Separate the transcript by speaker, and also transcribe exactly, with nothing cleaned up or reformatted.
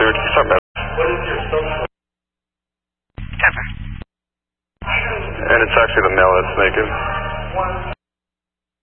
Speaker 1: Stewart, can you start back?
Speaker 2: What is your social?
Speaker 3: Denver.
Speaker 1: And it's actually the male that's naked.